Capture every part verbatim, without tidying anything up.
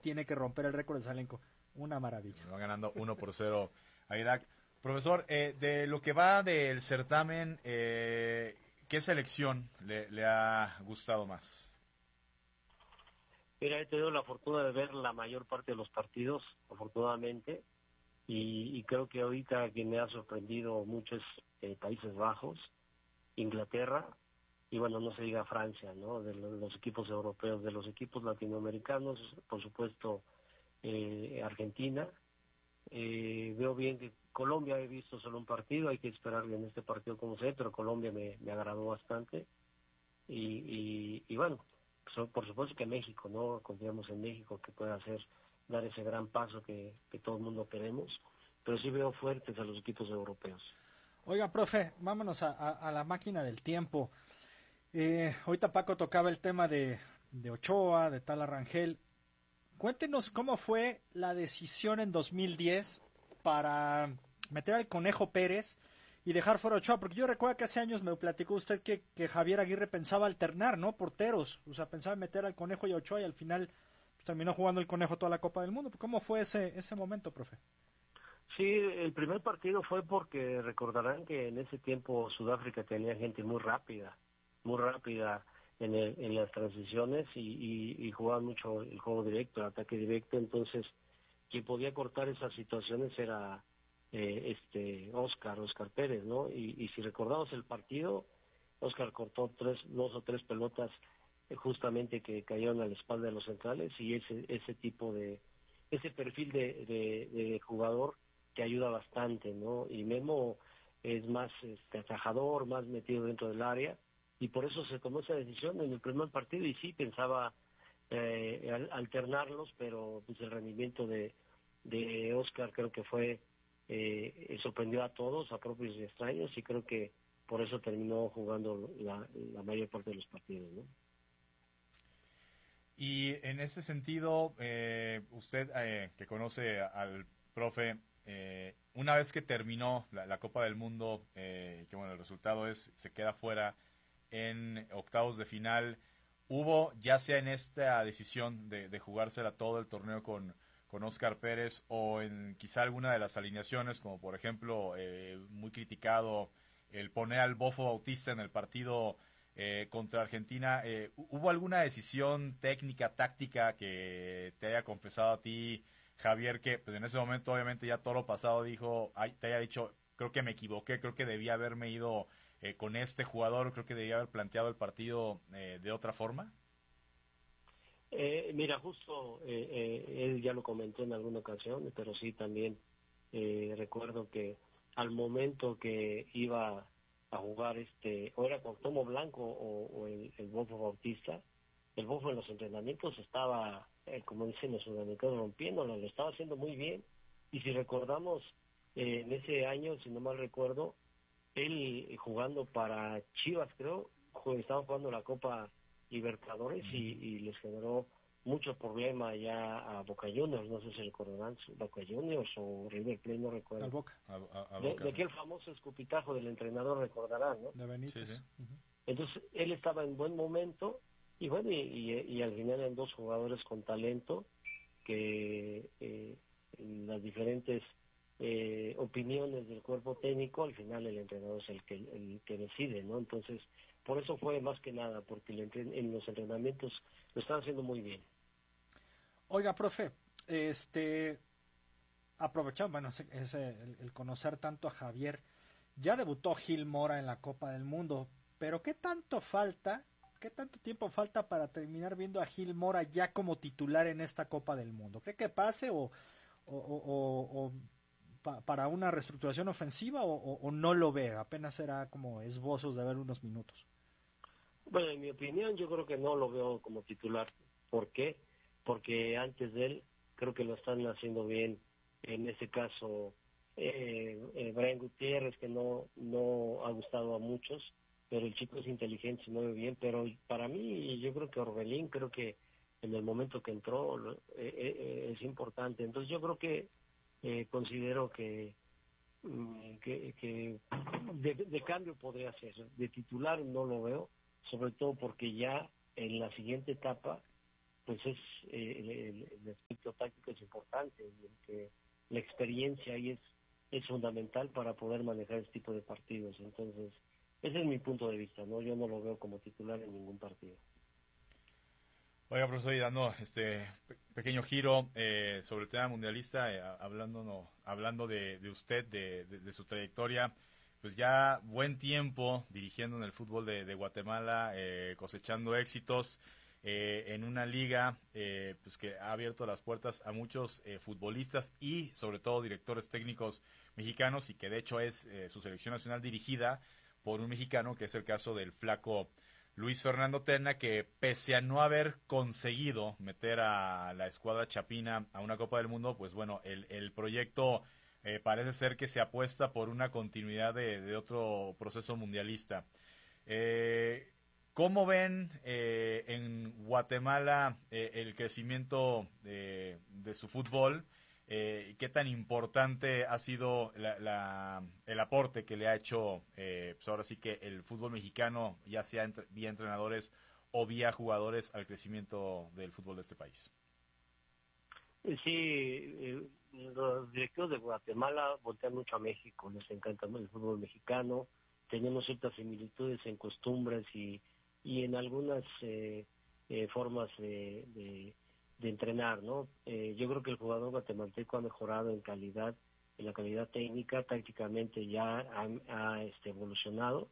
tiene que romper el récord de Salenko. Una maravilla. Va ganando uno por cero a Irak. Profesor, eh, de lo que va del certamen, eh, ¿qué selección le, le ha gustado más? Mira, he tenido la fortuna de ver la mayor parte de los partidos, afortunadamente, y, y creo que ahorita quien me ha sorprendido mucho es eh, Países Bajos, Inglaterra, y bueno, no se diga Francia, ¿no? De los, los equipos europeos, de los equipos latinoamericanos, por supuesto, eh, Argentina. Eh, veo bien que Colombia he visto solo un partido, hay que esperar en este partido como sea, pero Colombia me, me agradó bastante. Y, y, y bueno, so, por supuesto que México, ¿no? Confiamos en México que pueda hacer, dar ese gran paso que, que todo el mundo queremos, pero sí veo fuertes a los equipos europeos. Oiga, profe, vámonos a, a, a la máquina del tiempo. Eh, ahorita Paco tocaba el tema de, de Ochoa, de Tala Rangel. Cuéntenos cómo fue la decisión en dos mil diez para meter al Conejo Pérez y dejar fuera a Ochoa, porque yo recuerdo que hace años me platicó usted que, que Javier Aguirre pensaba alternar, ¿no? Porteros, o sea, pensaba meter al Conejo y a Ochoa y al final pues, terminó jugando el Conejo toda la Copa del Mundo. ¿Cómo fue ese, ese momento, profe? Sí, el primer partido fue porque recordarán que en ese tiempo Sudáfrica tenía gente muy rápida, muy rápida en, el, en las transiciones y, y, y jugaban mucho el juego directo, el ataque directo, entonces quien podía cortar esas situaciones era eh, este Oscar, Oscar Pérez, ¿no? Y, y si recordamos el partido, Oscar cortó tres, dos o tres pelotas eh, justamente que cayeron a la espalda de los centrales y ese ese tipo de, ese perfil de, de, de jugador que ayuda bastante, ¿no? Y Memo es más este, atajador, más metido dentro del área, y por eso se tomó esa decisión en el primer partido, y sí pensaba eh, al, alternarlos, pero pues el rendimiento de, de Oscar creo que fue, eh, sorprendió a todos, a propios y extraños, y creo que por eso terminó jugando la, la mayor parte de los partidos, ¿no? Y en ese sentido, eh, usted eh, que conoce al profe, eh, una vez que terminó la, la Copa del Mundo, eh, que bueno, el resultado es, se queda fuera en octavos de final, ¿hubo, ya sea en esta decisión de, de jugársela todo el torneo con, con Oscar Pérez, o en quizá alguna de las alineaciones, como por ejemplo, eh, muy criticado, el poner al Bofo Bautista en el partido eh, contra Argentina, eh, ¿hubo alguna decisión técnica, táctica que te haya confesado a ti, Javier, que pues en ese momento obviamente ya todo lo pasado dijo, ay, te haya dicho, creo que me equivoqué, creo que debía haberme ido eh, con este jugador, creo que debía haber planteado el partido eh, de otra forma? Eh, mira, justo eh, eh, él ya lo comentó en alguna ocasión, pero sí también eh, recuerdo que al momento que iba a jugar, este, o era con Tomo Blanco o, o el, el Bofo Bautista, el Bofo en los entrenamientos estaba, eh, como dicen los sudamericanos, rompiéndolo, lo estaba haciendo muy bien, y si recordamos, eh, en ese año, si no mal recuerdo, él eh, jugando para Chivas, creo, jue- estaba jugando la Copa Libertadores y, y les generó mucho problema ya a Boca Juniors, no sé si recordarán, Boca Juniors o River Plate, no Al recuerdo. Boca. A, a, a De, Boca, de sí. aquel famoso escupitajo del entrenador, recordarán, ¿no? De Benítez. Sí, sí. Uh-huh. Entonces, él estaba en buen momento y bueno, y, y, y al final eran dos jugadores con talento que eh, en las diferentes eh, opiniones del cuerpo técnico, al final el entrenador es el que, el que decide, ¿no? Entonces, por eso fue más que nada, porque el entren- en los entrenamientos lo están haciendo muy bien. Oiga, profe, este, aprovechando, bueno, ese- ese, el, el conocer tanto a Javier, ya debutó Gil Mora en la Copa del Mundo, pero ¿qué tanto falta, qué tanto tiempo falta para terminar viendo a Gil Mora ya como titular en esta Copa del Mundo? ¿Cree que pase o, o, o- o- o pa- para una reestructuración ofensiva o, o- o no lo ve? Apenas será como esbozos de ver unos minutos. Bueno, en mi opinión, yo creo que no lo veo como titular. ¿Por qué? Porque antes de él, creo que lo están haciendo bien, en este caso, eh, eh, Brian Gutiérrez, que no, no ha gustado a muchos, pero el chico es inteligente, se mueve bien, pero para mí, yo creo que Orbelín, creo que en el momento que entró, lo- eh, eh, es importante. Entonces yo creo que, eh, considero que, mm, que, que de, de cambio podría ser, de titular no lo veo, sobre todo porque ya en la siguiente etapa pues es eh, el, el aspecto táctico es importante y el que la experiencia ahí es, es fundamental para poder manejar este tipo de partidos. Entonces, ese es mi punto de vista, ¿no? Yo no lo veo como titular en ningún partido. Oiga, profesor, y dando este pequeño giro eh, sobre el tema mundialista, eh, hablando, no, hablando de, de usted, de, de, de su trayectoria, pues ya buen tiempo dirigiendo en el fútbol de, de Guatemala, eh, cosechando éxitos eh, en una liga eh, pues que ha abierto las puertas a muchos eh, futbolistas y sobre todo directores técnicos mexicanos, y que de hecho es eh, su selección nacional dirigida por un mexicano, que es el caso del flaco Luis Fernando Tena, que pese a no haber conseguido meter a la escuadra chapina a una Copa del Mundo, pues bueno, el, el proyecto eh, parece ser que se apuesta por una continuidad de, de otro proceso mundialista. Eh, ¿Cómo ven eh, en Guatemala eh, el crecimiento de, de su fútbol? Eh, ¿Qué tan importante ha sido la, la, el aporte que le ha hecho, eh, pues ahora sí que el fútbol mexicano, ya sea entre, vía entrenadores o vía jugadores, al crecimiento del fútbol de este país? Sí, eh, los directivos de Guatemala voltean mucho a México, les encanta el fútbol mexicano, tenemos ciertas similitudes en costumbres y, y en algunas eh, eh, formas de... de de entrenar, ¿no? Eh, yo creo que el jugador guatemalteco ha mejorado en calidad, en la calidad técnica, tácticamente ya ha, ha este, evolucionado,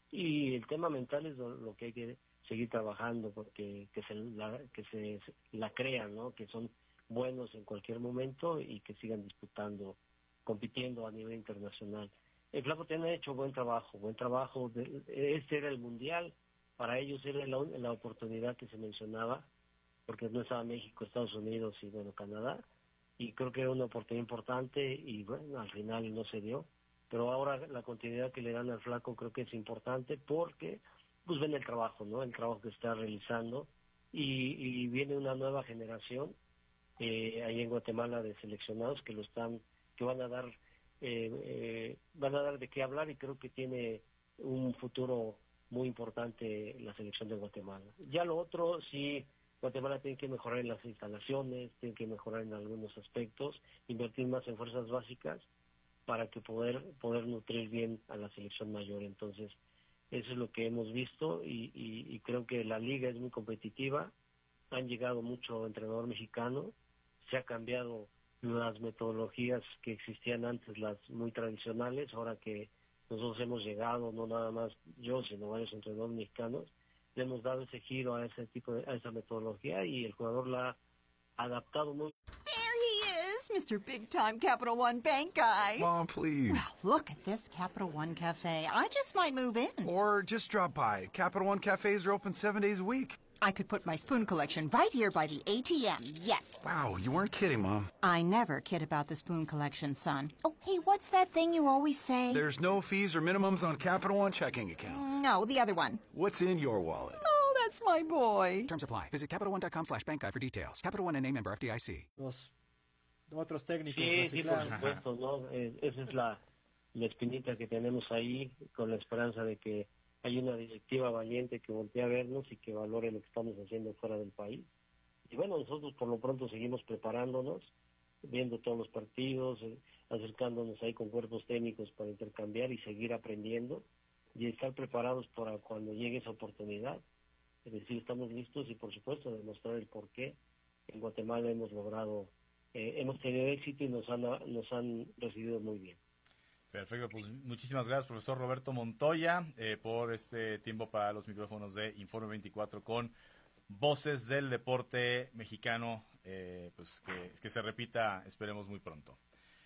y el tema mental es lo, lo que hay que seguir trabajando, porque que se la, que se la crean, ¿no? Que son buenos en cualquier momento y que sigan disputando, compitiendo a nivel internacional. El Flaco Tena ha hecho buen trabajo, buen trabajo. De, este era el mundial, para ellos era la, la oportunidad que se mencionaba, porque no estaba México, Estados Unidos y bueno, Canadá, y creo que era una oportunidad importante y bueno, al final no se dio, pero ahora la continuidad que le dan al Flaco creo que es importante porque pues ven el trabajo, ¿no? El trabajo que está realizando y, y viene una nueva generación eh, ahí en Guatemala de seleccionados que lo están, que van a dar, eh, eh, van a dar de qué hablar, y creo que tiene un futuro muy importante la selección de Guatemala. Ya lo otro sí. Guatemala tiene que mejorar en las instalaciones, tiene que mejorar en algunos aspectos, invertir más en fuerzas básicas para que poder poder nutrir bien a la selección mayor. Entonces, eso es lo que hemos visto y, y, y creo que la liga es muy competitiva, han llegado mucho entrenador mexicano, se ha cambiado las metodologías que existían antes, las muy tradicionales, ahora que nosotros hemos llegado, no nada más yo, sino varios entrenadores mexicanos, le hemos dado ese giro a ese tipo de, a esa metodología y el jugador la ha adaptado muy. There he is, Mister Big Time Capital One Bank guy. Mom, please. Well, look at this Capital One Cafe. I just might move in. Or just drop by. Capital One cafes are open seven days a week. I could put my spoon collection right here by the A T M, yes. Wow, you weren't kidding, Mom. I never kid about the spoon collection, son. Oh, hey, what's that thing you always say? There's no fees or minimums on Capital One checking accounts. No, the other one. What's in your wallet? Oh, that's my boy. Terms apply. Visit CapitalOne.com slash bank guide for details. Capital One N A member F D I C. Los otros técnicos. Sí, sí, por reciclados. supuesto, ¿no? Eh, esa es la, la espinita que tenemos ahí, con la esperanza de que hay una directiva valiente que voltee a vernos y que valore lo que estamos haciendo fuera del país. Y bueno, nosotros por lo pronto seguimos preparándonos, viendo todos los partidos, eh, acercándonos ahí con cuerpos técnicos para intercambiar y seguir aprendiendo y estar preparados para cuando llegue esa oportunidad. Es decir, estamos listos y por supuesto demostrar el por qué en Guatemala hemos logrado, eh, hemos tenido éxito y nos han, nos han recibido muy bien. Perfecto, pues muchísimas gracias, profesor Roberto Montoya, eh, por este tiempo para los micrófonos de Informe veinticuatro con Voces del Deporte Mexicano, eh, pues que, que se repita, esperemos muy pronto.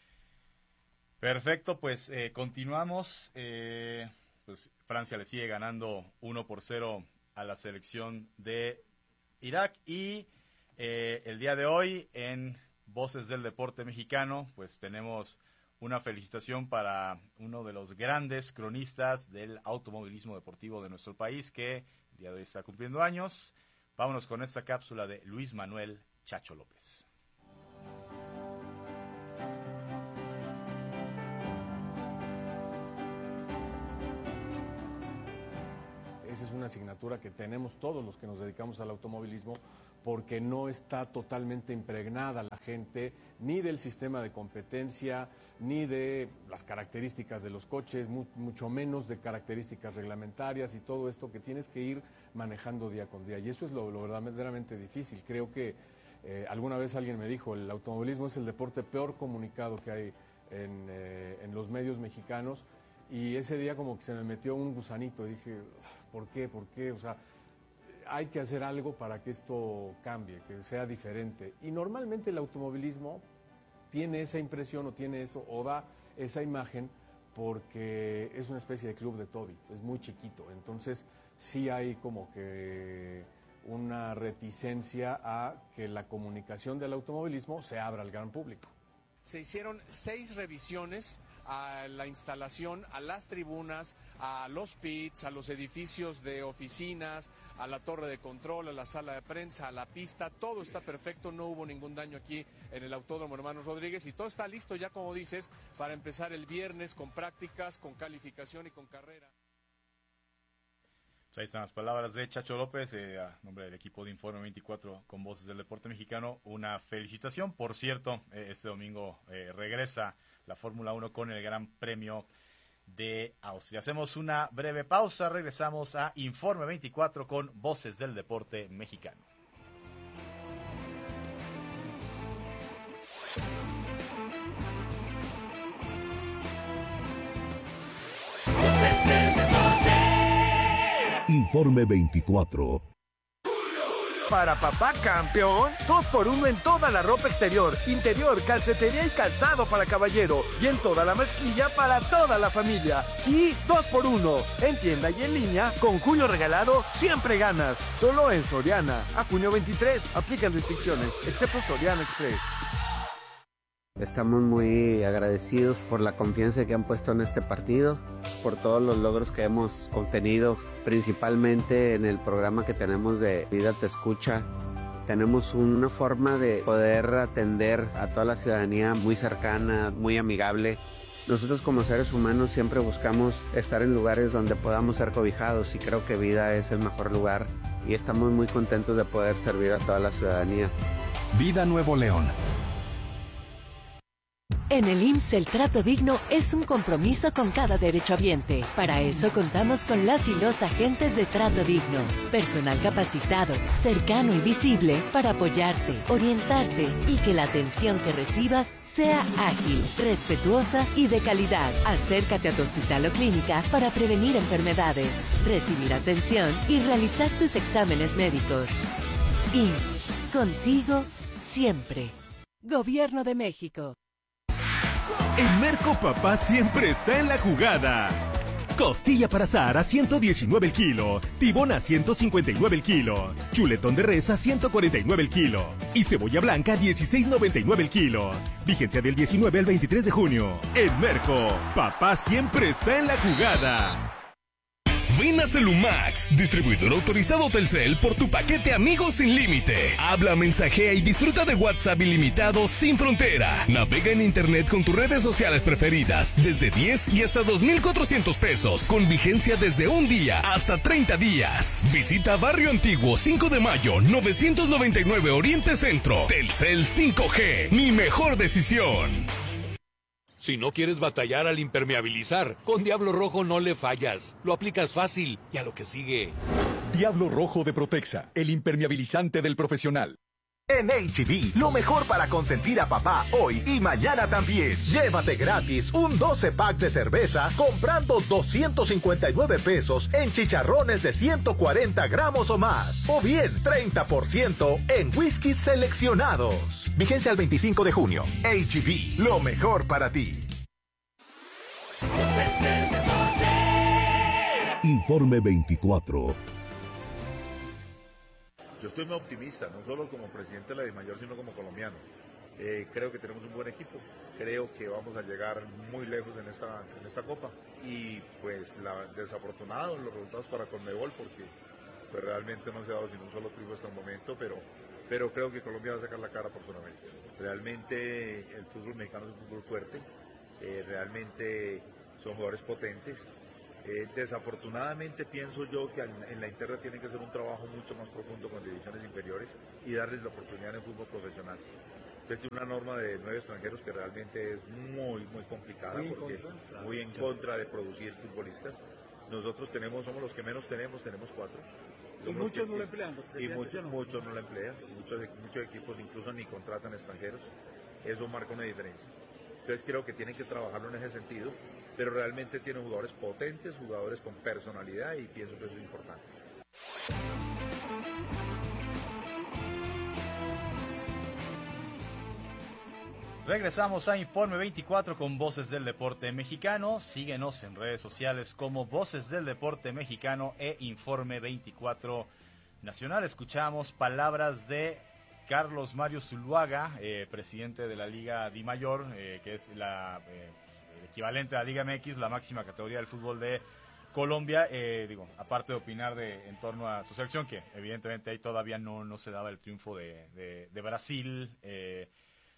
Perfecto, pues eh, continuamos. Eh, pues Francia le sigue ganando uno por cero a la selección de Irak y eh, el día de hoy en Voces del Deporte Mexicano, pues tenemos una felicitación para uno de los grandes cronistas del automovilismo deportivo de nuestro país, que el día de hoy está cumpliendo años. Vámonos con esta cápsula de Luis Manuel Chacho López. Esa es una asignatura que tenemos todos los que nos dedicamos al automovilismo, porque no está totalmente impregnada la gente ni del sistema de competencia, ni de las características de los coches, mu mucho menos de características reglamentarias y todo esto que tienes que ir manejando día con día. Y eso es lo, lo verdaderamente difícil. Creo que eh, alguna vez alguien me dijo, el automovilismo es el deporte peor comunicado que hay en, eh, en los medios mexicanos, y ese día como que se me metió un gusanito y dije, ¿por qué? ¿Por qué? O sea, hay que hacer algo para que esto cambie, que sea diferente. Y normalmente el automovilismo tiene esa impresión o tiene eso, o da esa imagen, porque es una especie de club de Toby, es muy chiquito. Entonces sí hay como que una reticencia a que la comunicación del automovilismo se abra al gran público. Se hicieron seis revisiones a la instalación, a las tribunas, a los pits, a los edificios de oficinas, a la torre de control, a la sala de prensa, a la pista. Todo está perfecto, no hubo ningún daño aquí en el Autódromo Hermanos Rodríguez y todo está listo ya, como dices, para empezar el viernes con prácticas, con calificación y con carrera. Pues ahí están las palabras de Chacho López, eh, a nombre del equipo de Informe veinticuatro con Voces del Deporte Mexicano. Una felicitación. Por cierto, eh, este domingo eh, regresa la Fórmula uno con el Gran Premio de Austria. Hacemos una breve pausa, regresamos a Informe veinticuatro con Voces del Deporte Mexicano. Informe veinticuatro. Para papá campeón, dos por uno en toda la ropa exterior, interior, calcetería y calzado para caballero. Y en toda la mezclilla para toda la familia. Sí, dos por uno. En tienda y en línea, con Julio regalado, siempre ganas. Solo en Soriana. A junio veintitrés, aplican restricciones, excepto Soriana Express. Estamos muy agradecidos por la confianza que han puesto en este partido, por todos los logros que hemos obtenido, principalmente en el programa que tenemos de Vida Te Escucha. Tenemos una forma de poder atender a toda la ciudadanía muy cercana, muy amigable. Nosotros como seres humanos siempre buscamos estar en lugares donde podamos ser cobijados, y creo que Vida es el mejor lugar y estamos muy contentos de poder servir a toda la ciudadanía. Vida Nuevo León. En el I M S S el trato digno es un compromiso con cada derechohabiente. Para eso contamos con las y los agentes de Trato Digno. Personal capacitado, cercano y visible para apoyarte, orientarte y que la atención que recibas sea ágil, respetuosa y de calidad. Acércate a tu hospital o clínica para prevenir enfermedades, recibir atención y realizar tus exámenes médicos. I M S S, contigo siempre. Gobierno de México. En Merco Papá siempre está en la jugada. Costilla para asar a ciento diecinueve el kilo, tibón a ciento cincuenta y nueve el kilo, chuletón de res a ciento cuarenta y nueve el kilo y cebolla blanca a dieciséis noventa y nueve el kilo. Vigencia del diecinueve al veintitrés de junio. En Merco, Papá siempre está en la jugada. Ven a Celumax, distribuidor autorizado Telcel por tu paquete Amigos sin límite. Habla, mensajea y disfruta de WhatsApp ilimitado sin frontera. Navega en internet con tus redes sociales preferidas desde diez y hasta dos mil cuatrocientos pesos, con vigencia desde un día hasta treinta días. Visita Barrio Antiguo cinco de mayo novecientos noventa y nueve Oriente Centro. Telcel cinco G, mi mejor decisión. Si no quieres batallar al impermeabilizar, con Diablo Rojo no le fallas. Lo aplicas fácil y a lo que sigue. Diablo Rojo de Protexa, el impermeabilizante del profesional. En H E B, lo mejor para consentir a papá hoy y mañana también. Llévate gratis un doce pack de cerveza comprando doscientos cincuenta y nueve pesos en chicharrones de ciento cuarenta gramos o más. O bien treinta por ciento en whiskies seleccionados. Vigencia al veinticinco de junio. H E B, lo mejor para ti. Informe veinticuatro. Yo estoy muy optimista, no solo como presidente de la DIMAYOR, sino como colombiano. Eh, creo que tenemos un buen equipo, creo que vamos a llegar muy lejos en esta, en esta Copa. Y pues la, desafortunado los resultados para Conmebol, porque pues, realmente no se ha dado sin un solo triunfo hasta el momento, pero, pero creo que Colombia va a sacar la cara por Sudamérica. Realmente el fútbol mexicano es un fútbol fuerte, eh, realmente son jugadores potentes. Eh, desafortunadamente pienso yo que en, en la interna tiene que hacer un trabajo mucho más profundo con divisiones inferiores y darles la oportunidad en el fútbol profesional. Entonces tiene una norma de nueve extranjeros que realmente es muy, muy complicada, muy porque en contra, claro, muy en contra de producir futbolistas. Nosotros tenemos, somos los que menos tenemos, tenemos cuatro. Y muchos no lo emplean. Y muchos, muchos no lo emplean, muchos, muchos equipos incluso ni contratan extranjeros. Eso marca una diferencia. Entonces creo que tienen que trabajarlo en ese sentido, pero realmente tienen jugadores potentes, jugadores con personalidad y pienso que eso es importante. Regresamos a Informe veinticuatro con Voces del Deporte Mexicano. Síguenos en redes sociales como Voces del Deporte Mexicano e Informe veinticuatro Nacional. Escuchamos palabras de Carlos Mario Zuluaga, eh, presidente de la Liga Dimayor, eh, que es la, eh, el equivalente a la Liga M X, la máxima categoría del fútbol de Colombia. Eh, digo, aparte de opinar de, en torno a su selección, que evidentemente ahí todavía no, no se daba el triunfo de, de, de Brasil. Eh,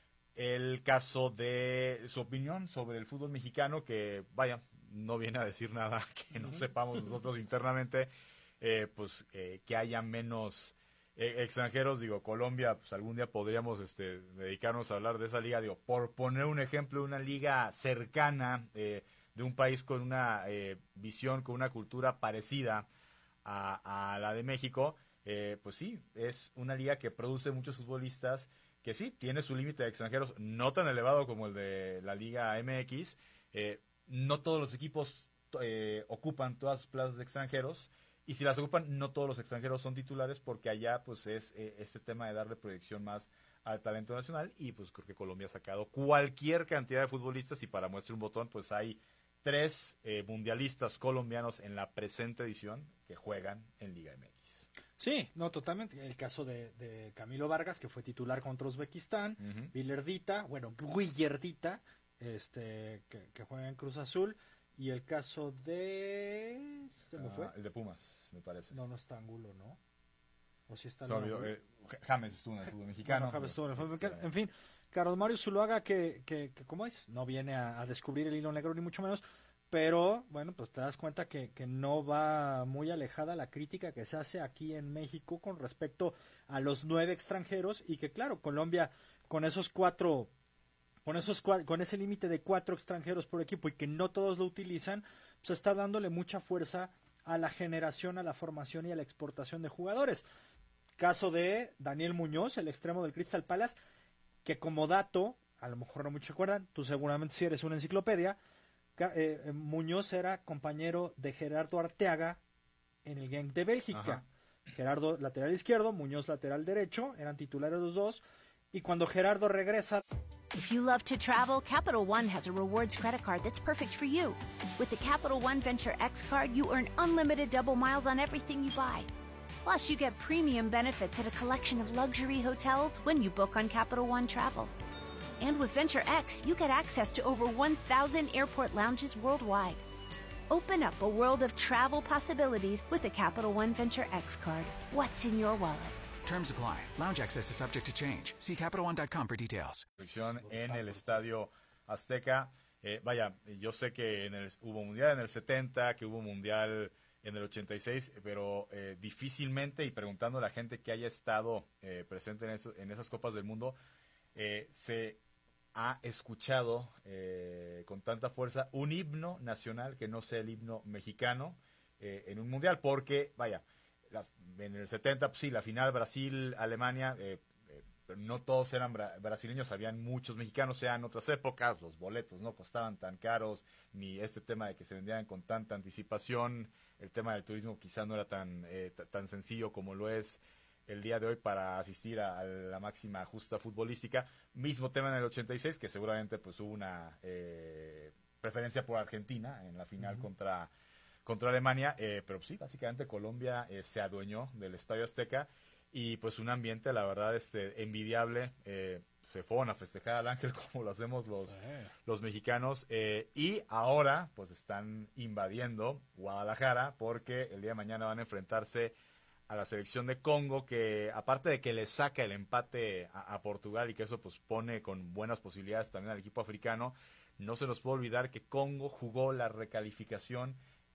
el caso de su opinión sobre el fútbol mexicano, que vaya, no viene a decir nada que no sepamos nosotros internamente, eh, pues eh, que haya menos eh, extranjeros. Digo, Colombia, pues algún día podríamos este, dedicarnos a hablar de esa liga. Digo, por poner un ejemplo, una liga cercana eh, de un país con una eh, visión, con una cultura parecida a, a la de México, eh, pues sí, es una liga que produce muchos futbolistas, que sí, tiene su límite de extranjeros no tan elevado como el de la Liga M X. Eh, no todos los equipos eh, ocupan todas sus plazas de extranjeros, y si las ocupan, no todos los extranjeros son titulares, porque allá pues es eh, ese tema de darle proyección más al talento nacional, y pues creo que Colombia ha sacado cualquier cantidad de futbolistas, y para muestra un botón, pues hay tres eh, mundialistas colombianos en la presente edición que juegan en Liga M X. Sí, no, totalmente. El caso de, de Camilo Vargas, que fue titular contra Uzbekistán, uh-huh. Villardita, bueno, Guillardita, este, que, que juega en Cruz Azul, y el caso de... ¿Se me uh, fue? El de Pumas, me parece. No, no está Angulo, ¿no? O sí está... Obvio, eh, James estuvo en el fútbol mexicano. Bueno, James estuvo en el fútbol mexicano. En fin, Carlos Mario Zuluaga, que, que, que ¿cómo es? No viene a, a descubrir el hilo negro, ni mucho menos, pero, bueno, pues te das cuenta que, que no va muy alejada la crítica que se hace aquí en México con respecto a los nueve extranjeros, y que, claro, Colombia con esos cuatro, con esos con ese límite de cuatro extranjeros por equipo, y que no todos lo utilizan, pues está dándole mucha fuerza a la generación, a la formación y a la exportación de jugadores. Caso de Daniel Muñoz, el extremo del Crystal Palace, que como dato, a lo mejor no muchos se acuerdan, tú seguramente si eres una enciclopedia, Eh, Muñoz era compañero de Gerardo Arteaga en el Genk de Bélgica. Ajá. Gerardo lateral izquierdo, Muñoz lateral derecho, eran titulares los dos, y cuando Gerardo regresa... If you love to travel, Capital One has a rewards credit card that's perfect for you. With the Capital One Venture X card, you earn unlimited double miles on everything you buy. Plus, you get premium benefits at a collection of luxury hotels when you book on Capital One Travel. And with Venture X, you get access to over one thousand airport lounges worldwide. Open up a world of travel possibilities with the Capital One Venture X card. What's in your wallet? Terms apply. Lounge access is subject to change. See Capital One dot com for details. En el Estadio Azteca. Eh, vaya, yo sé que en el, hubo mundial en el setenta, que hubo mundial en el ochenta y seis, pero eh, difícilmente, y preguntando a la gente que haya estado eh, presente en, eso, en esas Copas del Mundo, eh, se ha escuchado eh, con tanta fuerza un himno nacional que no sea el himno mexicano eh, en un mundial, porque, vaya, la, en el setenta, pues sí, la final Brasil-Alemania, eh, eh, no todos eran bra brasileños, habían muchos mexicanos, sea en otras épocas, los boletos no costaban tan caros, ni este tema de que se vendían con tanta anticipación, el tema del turismo quizá no era tan, eh, tan sencillo como lo es el día de hoy para asistir a, a la máxima justa futbolística. Mismo tema en el ochenta y seis, que seguramente pues hubo una eh, preferencia por Argentina en la final uh-huh. contra, contra Alemania, eh, pero sí, básicamente Colombia eh, se adueñó del Estadio Azteca, y pues un ambiente, la verdad, este envidiable. Eh, se fueron a festejar al Ángel como lo hacemos los, eh. los mexicanos, eh, y ahora pues están invadiendo Guadalajara, porque el día de mañana van a enfrentarse a la selección de Congo, que aparte de que le saca el empate a, a Portugal, y que eso pues pone con buenas posibilidades también al equipo africano, no se nos puede olvidar que Congo jugó la recalificación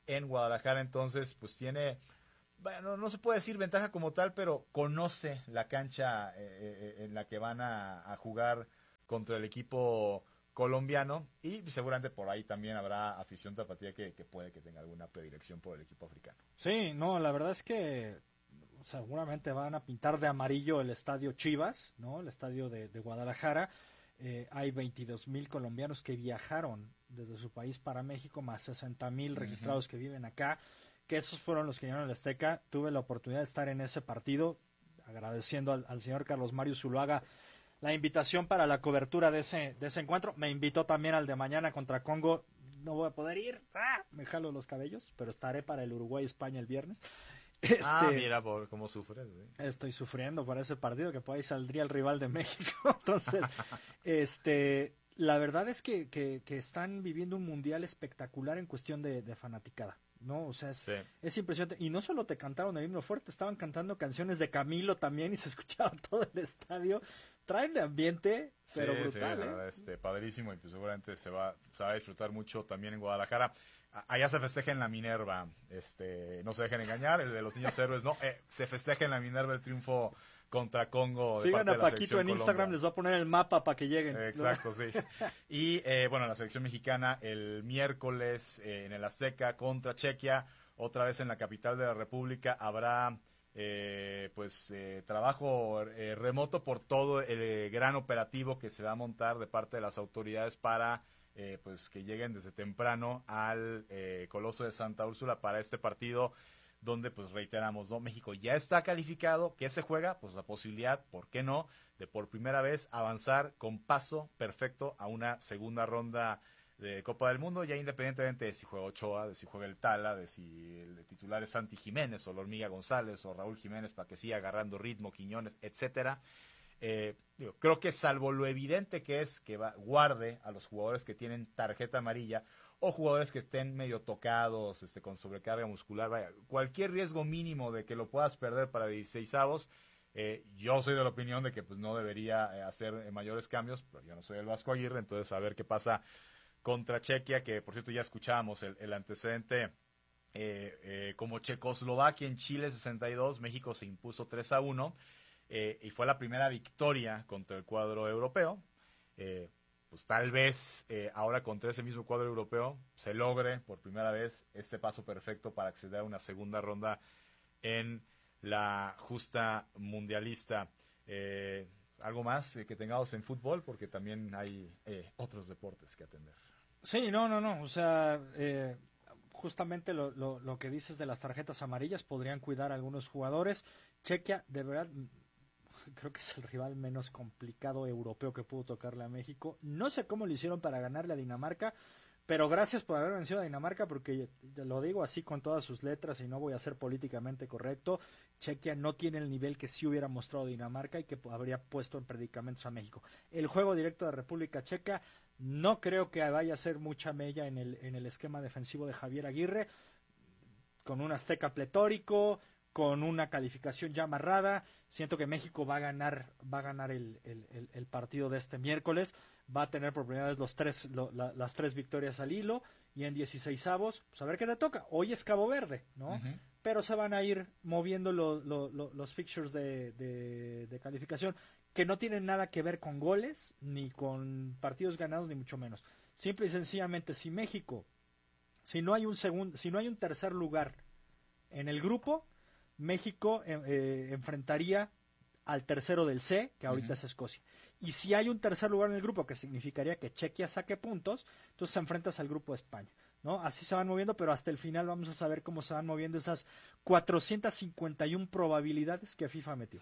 en Guadalajara, entonces pues tiene, bueno, no se puede decir ventaja como tal, pero conoce la cancha eh, en la que van a, a jugar contra el equipo colombiano, y seguramente por ahí también habrá afición tapatía que, que puede que tenga alguna predilección por el equipo africano. Sí, no, la verdad es que seguramente van a pintar de amarillo el estadio Chivas, ¿no? El estadio de, de Guadalajara. Eh, hay veintidós mil colombianos que viajaron desde su país para México, más sesenta mil registrados uh-huh. que viven acá, que esos fueron los que llegaron al Azteca. Tuve la oportunidad de estar en ese partido, agradeciendo al, al señor Carlos Mario Zuluaga la invitación para la cobertura de ese, de ese encuentro. Me invitó también al de mañana contra Congo. No voy a poder ir, ¡ah! Me jalo los cabellos, pero estaré para el Uruguay-España el viernes. Este, ah, mira por cómo sufres. ¿eh? Estoy sufriendo por ese partido, que por ahí saldría el rival de México. Entonces, este, la verdad es que, que, que están viviendo un mundial espectacular en cuestión de, de fanaticada, ¿no? O sea, es, sí. es impresionante. Y no solo te cantaron el himno fuerte, estaban cantando canciones de Camilo también y se escuchaba todo el estadio. Traen de ambiente, pero sí, brutal, sí, ¿eh? verdad, este, padrísimo, y pues seguramente se va, se va a disfrutar mucho también en Guadalajara. Allá se festeja en la Minerva, este, no se dejen engañar, el de los niños héroes, no, eh, se festeja en la Minerva el triunfo contra Congo. Sigan de parte a de la Paquito en Instagram, Colombia. Les voy a poner el mapa para que lleguen. Exacto, ¿no? Sí. Y eh, bueno, la selección mexicana el miércoles eh, en el Azteca contra Chequia, otra vez en la capital de la República, habrá eh, pues eh, trabajo eh, remoto por todo el eh, gran operativo que se va a montar de parte de las autoridades para eh, pues que lleguen desde temprano al eh, Coloso de Santa Úrsula para este partido, donde pues reiteramos, ¿no? México ya está calificado. ¿Qué se juega? Pues la posibilidad, ¿por qué no?, de por primera vez avanzar con paso perfecto a una segunda ronda de Copa del Mundo, ya independientemente de si juega Ochoa, de si juega el Tala, de si el titular es Santi Jiménez o la Hormiga González o Raúl Jiménez para que siga agarrando ritmo, Quiñones, etcétera. Eh, digo, creo que salvo lo evidente que es que va, guarde a los jugadores que tienen tarjeta amarilla o jugadores que estén medio tocados, este, con sobrecarga muscular, vaya, cualquier riesgo mínimo de que lo puedas perder para dieciseisavos, eh, yo soy de la opinión de que pues no debería eh, hacer eh, mayores cambios, pero yo no soy el Vasco Aguirre, entonces a ver qué pasa contra Chequia, que por cierto ya escuchábamos el, el antecedente, eh, eh, como Checoslovaquia en Chile sesenta y dos, México se impuso tres a uno, eh, y fue la primera victoria contra el cuadro europeo. eh, pues tal vez eh, ahora contra ese mismo cuadro europeo se logre por primera vez este paso perfecto para acceder a una segunda ronda en la justa mundialista. Eh, ¿Algo más eh, que tengamos en fútbol? Porque también hay eh, otros deportes que atender. Sí, no, no, no. O sea, eh, justamente lo, lo, lo que dices de las tarjetas amarillas podrían cuidar a algunos jugadores. Chequia, de verdad, creo que es el rival menos complicado europeo que pudo tocarle a México. No sé cómo lo hicieron para ganarle a Dinamarca, pero gracias por haber vencido a Dinamarca, porque lo digo así con todas sus letras y no voy a ser políticamente correcto. Chequia no tiene el nivel que sí hubiera mostrado Dinamarca y que habría puesto en predicamentos a México. El juego directo de República Checa no creo que vaya a ser mucha mella en el, en el esquema defensivo de Javier Aguirre, con un Azteca pletórico, con una calificación ya amarrada. Siento que México va a ganar, va a ganar el, el, el, el partido de este miércoles. Va a tener por primera vez los tres, lo, la, las tres victorias al hilo, y en dieciseisavos, pues a ver qué te toca. Hoy es Cabo Verde, ¿no? Uh-huh. Pero se van a ir moviendo lo, lo, lo, los fixtures de, de, de calificación, que no tienen nada que ver con goles, ni con partidos ganados, ni mucho menos. Simple y sencillamente, si México, si no hay un segundo, si no hay un tercer lugar en el grupo, México eh, eh, enfrentaría al tercero del C, que ahorita uh-huh. es Escocia. Y si hay un tercer lugar en el grupo, que significaría que Chequia saque puntos, entonces enfrentas al grupo de España, ¿no? Así se van moviendo, pero hasta el final vamos a saber cómo se van moviendo esas cuatrocientas cincuenta y una probabilidades que FIFA metió.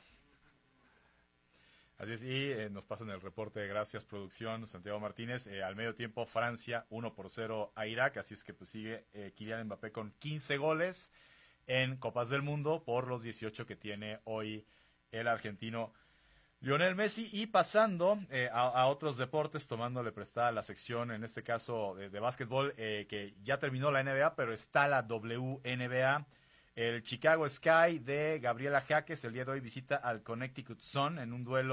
Así es, y eh, nos pasan el reporte, gracias producción, Santiago Martínez. Eh, al medio tiempo, Francia uno por cero a Irak, así es que pues sigue eh, Kylian Mbappé con quince goles en Copas del Mundo por los dieciocho que tiene hoy el argentino Lionel Messi. Y pasando eh, a, a otros deportes, tomándole prestada la sección, en este caso de, de básquetbol, eh, que ya terminó la N B A, pero está la W N B A. El Chicago Sky de Gabriela Jaques el día de hoy visita al Connecticut Sun en un duelo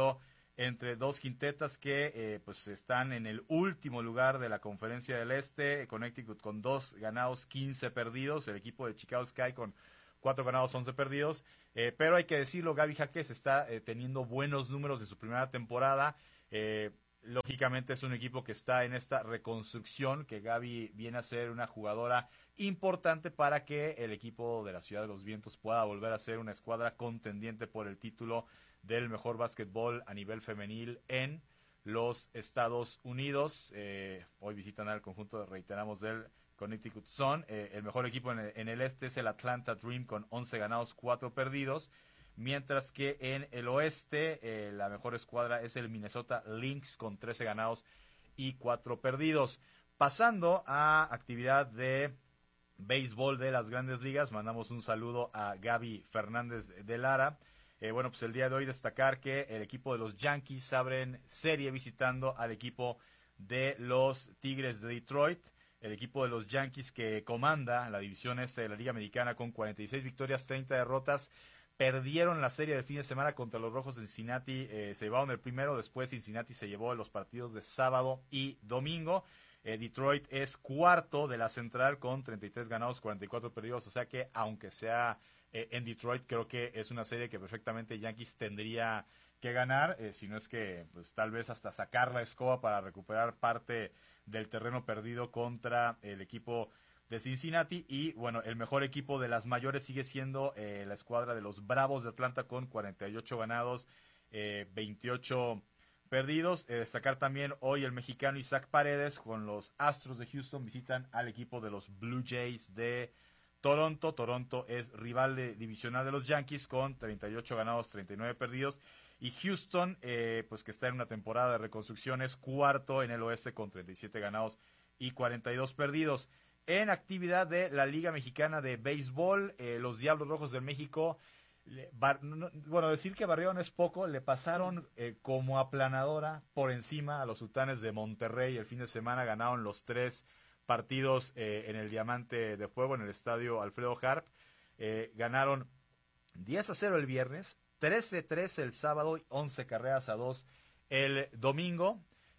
entre dos quintetas que eh, pues están en el último lugar de la Conferencia del Este. Connecticut con dos ganados, quince perdidos. El equipo de Chicago Sky con cuatro ganados, once perdidos. Eh, pero hay que decirlo, Gaby Jaques está eh, teniendo buenos números en su primera temporada. Eh, lógicamente es un equipo que está en esta reconstrucción, que Gaby viene a ser una jugadora importante para que el equipo de la Ciudad de los Vientos pueda volver a ser una escuadra contendiente por el título del mejor básquetbol a nivel femenil en los Estados Unidos. Eh, hoy visitan al conjunto, reiteramos, del Connecticut Sun. Eh, el mejor equipo en el, en el este es el Atlanta Dream con once ganados, cuatro perdidos. Mientras que en el oeste eh, la mejor escuadra es el Minnesota Lynx con trece ganados y cuatro perdidos. Pasando a actividad de béisbol de las Grandes Ligas, mandamos un saludo a Gaby Fernández de Lara. Eh, bueno, pues el día de hoy destacar que el equipo de los Yankees abren serie visitando al equipo de los Tigres de Detroit. El equipo de los Yankees que comanda la división este de la Liga Americana con cuarenta y seis victorias, treinta derrotas. Perdieron la serie del fin de semana contra los Rojos de Cincinnati, eh, se llevaron el primero, después Cincinnati se llevó los partidos de sábado y domingo. Eh, Detroit es cuarto de la central con treinta y tres ganados, cuarenta y cuatro perdidos, o sea que aunque sea eh, en Detroit, creo que es una serie que perfectamente Yankees tendría que ganar, eh, si no es que pues tal vez hasta sacar la escoba para recuperar parte del terreno perdido contra el equipo de Cincinnati. Y bueno, el mejor equipo de las mayores sigue siendo eh, la escuadra de los Bravos de Atlanta con cuarenta y ocho ganados, eh, veintiocho perdidos. Eh, destacar también hoy el mexicano Isaac Paredes con los Astros de Houston visitan al equipo de los Blue Jays de Toronto. Toronto es rival de, divisional de los Yankees con treinta y ocho ganados, treinta y nueve perdidos. Y Houston, eh, pues que está en una temporada de reconstrucción, es cuarto en el oeste con treinta y siete ganados y cuarenta y dos perdidos. En actividad de la Liga Mexicana de Béisbol, eh, los Diablos Rojos de México, le, bar, no, bueno, decir que barrieron es poco, le pasaron eh, como aplanadora por encima a los Sultanes de Monterrey. El fin de semana ganaron los tres partidos eh, en el Diamante de Fuego, en el estadio Alfredo Harp. Eh, ganaron diez a cero el viernes, trece a tres el sábado y once carreras a dos el domingo.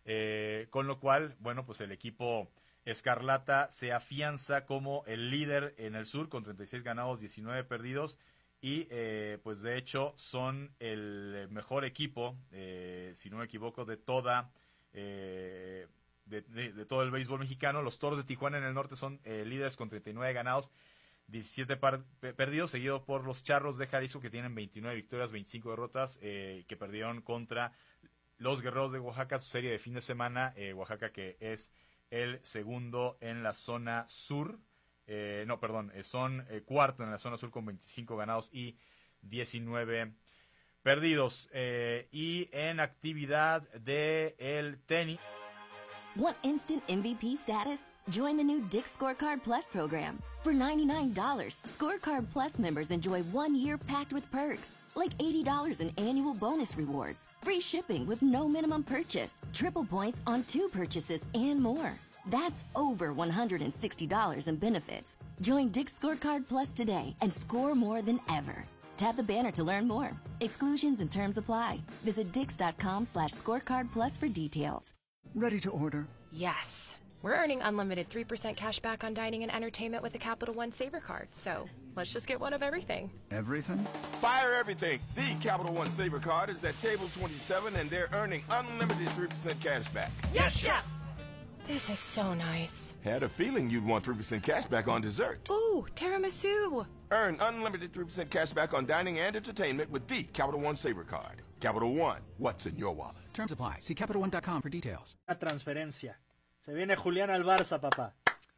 Eh, con lo cual, bueno, pues el equipo Escarlata se afianza como el líder en el sur con treinta y seis ganados, diecinueve perdidos. Y eh, pues de hecho son el mejor equipo, eh, si no me equivoco, de toda eh, de, de, de todo el béisbol mexicano. Los Toros de Tijuana en el norte son eh, líderes con treinta y nueve ganados, diecisiete par, perdidos, seguido por los Charros de Jalisco que tienen veintinueve victorias, veinticinco derrotas, eh, que perdieron contra los Guerreros de Oaxaca, su serie de fin de semana. eh, Oaxaca que es el segundo en la zona sur. Eh, no, perdón, eh, son eh, cuarto en la zona sur con veinticinco ganados y diecinueve perdidos. Eh, y en actividad de el tenis. Want instant M V P status? Join the new Dick's Scorecard Plus program. For ninety-nine dollars, Scorecard Plus members enjoy one year packed with perks, like eighty dollars in annual bonus rewards, free shipping with no minimum purchase, triple points on two purchases, and more. That's over one hundred sixty dollars in benefits. Join Dick's Scorecard Plus today and score more than ever. Tap the banner to learn more. Exclusions and terms apply. Visit dix.com slash scorecard plus for details. Ready to order? Yes. We're earning unlimited three percent cash back on dining and entertainment with the Capital One Saver Card. So let's just get one of everything. Everything? Fire everything. The Capital One Saver Card is at table twenty-seven and they're earning unlimited three percent cash back. Yes, Chef! This is so nice. Had a feeling you'd want three percent cash back on dessert. Ooh, tiramisu. Earn unlimited three percent cash back on dining and entertainment with the Capital One Saver Card. Capital One, what's in your wallet? Terms apply. See Capital One dot com for details. Una transferencia. Se viene Julián al Barça, papá.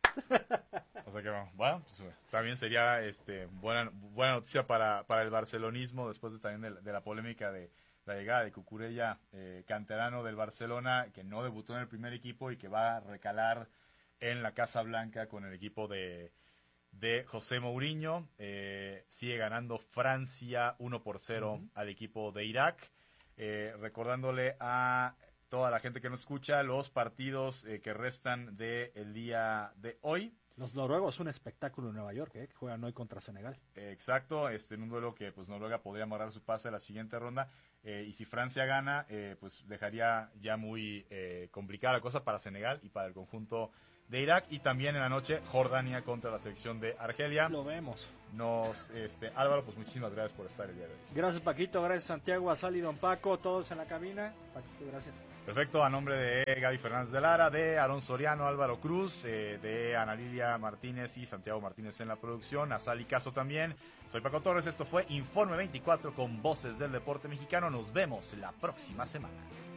O sea que, bueno, pues, también sería este, buena, buena noticia para, para el barcelonismo después de, también de, de la polémica de la llegada de Cucurella, eh, canterano del Barcelona, que no debutó en el primer equipo y que va a recalar en la Casa Blanca con el equipo de, de José Mourinho. Eh, sigue ganando Francia uno por cero uh-huh. al equipo de Irak. Eh, recordándole a toda la gente que nos escucha los partidos eh, que restan del día de hoy. Los noruegos, un espectáculo en Nueva York, ¿eh? Que juegan hoy contra Senegal. Exacto, este, en un duelo que pues Noruega podría amarrar su pase a la siguiente ronda. Eh, y si Francia gana, eh, pues dejaría ya muy eh, complicada la cosa para Senegal y para el conjunto de Irak. Y también en la noche, Jordania contra la selección de Argelia. Lo vemos. Nos, este, Álvaro, pues muchísimas gracias por estar el día de hoy. Gracias, Paquito, gracias, Santiago, Asal y Don Paco, todos en la cabina. Paquito, gracias. Perfecto, a nombre de Gaby Fernández de Lara, de Aarón Soriano, Álvaro Cruz, eh, de Ana Lilia Martínez y Santiago Martínez en la producción, a Sal y Caso también. Soy Paco Torres, esto fue Informe veinticuatro con Voces del Deporte Mexicano. Nos vemos la próxima semana.